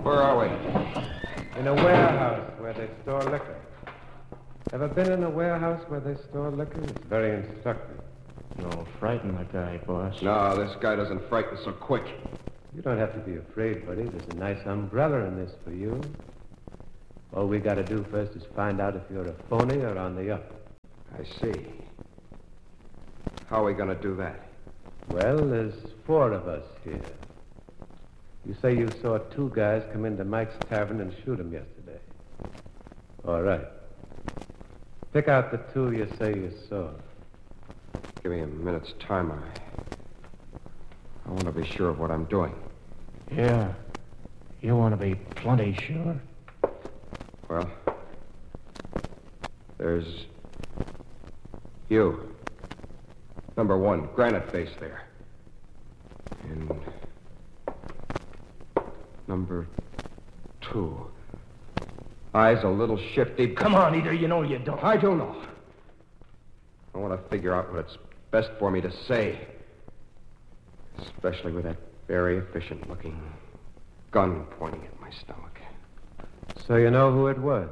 Where are we? In a warehouse where they store liquor. Ever been in a warehouse where they store liquor? It's very instructive. You'll frighten the guy, boss. No, this guy doesn't frighten so quick. You don't have to be afraid, buddy. There's a nice umbrella in this for you. All we got to do first is find out if you're a phony or on the up. I see. How are we going to do that? Well, there's 4 of us here. You say you saw 2 guys come into Mike's Tavern and shoot him yesterday. All right. Pick out the 2 you say you saw. Give me a minute's time. I want to be sure of what I'm doing. Yeah. You want to be plenty sure? Well, there's you. Number 1, granite face there. And number 2. Eyes a little shifty. Come on, Eater. You know you don't. I do know. I want to figure out what it's best for me to say. Especially with that very efficient-looking gun pointing at my stomach. So you know who it was?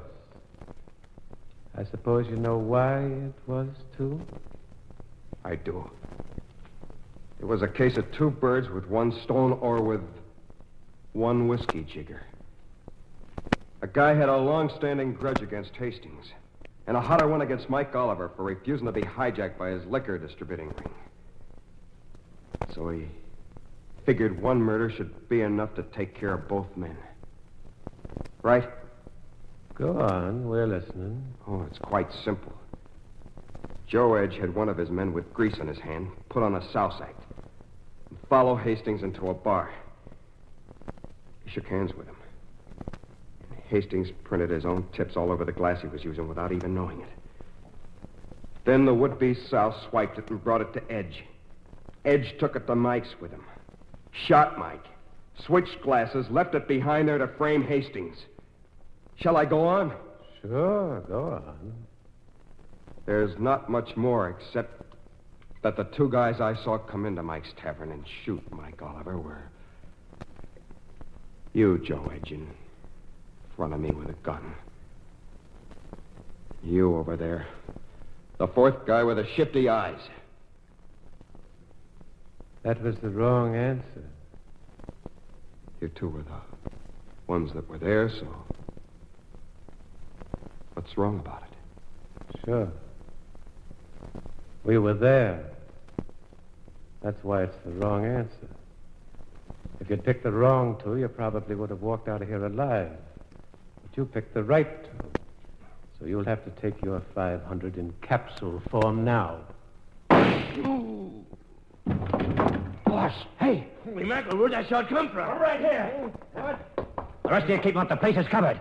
I suppose you know why it was, too? I do. It was a case of 2 birds with 1 stone or with 1 whiskey jigger. A guy had a long-standing grudge against Hastings, and a hotter one against Mike Oliver for refusing to be hijacked by his liquor distributing ring. So he figured 1 murder should be enough to take care of both men. Right? Go on, we're listening. Oh, it's quite simple. Joe Edge had one of his men with grease in his hand put on a souse act and follow Hastings into a bar. He shook hands with him. Hastings printed his own tips all over the glass he was using without even knowing it. Then the would-be souse swiped it and brought it to Edge. Edge took it to Mike's with him. Shot Mike. Switched glasses, left it behind there to frame Hastings. Shall I go on? Sure, go on. There's not much more except that the 2 guys I saw come into Mike's Tavern and shoot Mike Oliver were you, Joe Edge, in front of me with a gun. You over there. The 4th guy with the shifty eyes. That was the wrong answer. You 2 were the ones that were there, so what's wrong about it? Sure. We were there. That's why it's the wrong answer. If you'd picked the wrong 2, you probably would have walked out of here alive. But you picked the right 2. So you'll have to take your 500 in capsule form now. Boss, hey. Holy mackerel, where'd that shot come from? Right here. What? The rest of you keep up. The place is covered.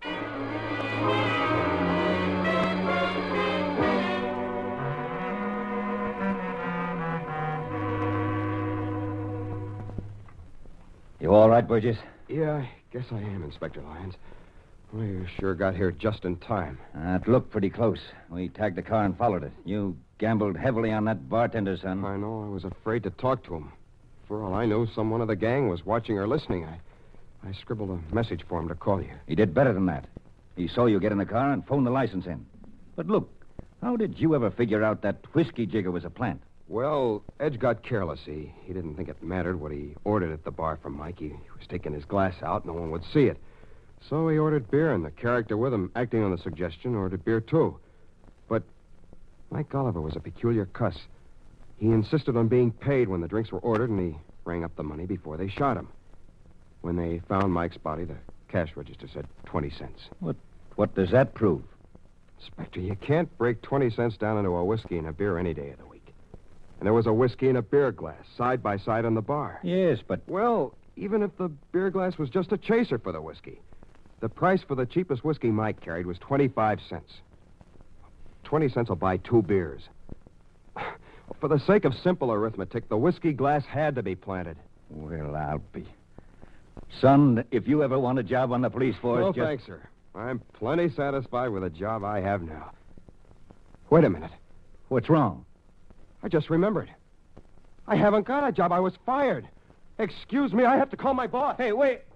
You all right, Burgess? Yeah, I guess I am, Inspector Lyons. Well, you sure got here just in time. It looked pretty close. We tagged the car and followed it. You gambled heavily on that bartender, son. I know. I was afraid to talk to him. For all I knew, someone of the gang was watching or listening. I scribbled a message for him to call you. He did better than that. He saw you get in the car and phoned the license in. But look, how did you ever figure out that whiskey jigger was a plant? Well, Edge got careless. He didn't think it mattered what he ordered at the bar from Mike. He was taking his glass out. No one would see it. So he ordered beer, and the character with him, acting on the suggestion, ordered beer, too. But Mike Oliver was a peculiar cuss. He insisted on being paid when the drinks were ordered, and he rang up the money before they shot him. When they found Mike's body, the cash register said 20 cents. What does that prove? Inspector, you can't break 20 cents down into a whiskey and a beer any day of the week. And there was a whiskey and a beer glass, side by side on the bar. Yes, but... Well, even if the beer glass was just a chaser for the whiskey, the price for the cheapest whiskey Mike carried was 25 cents. 20 cents will buy 2 beers. For the sake of simple arithmetic, the whiskey glass had to be planted. Well, I'll be... Son, if you ever want a job on the police force... No, thanks, sir. I'm plenty satisfied with the job I have now. Wait a minute. What's wrong? I just remembered. I haven't got a job. I was fired. Excuse me, I have to call my boss. Hey, wait.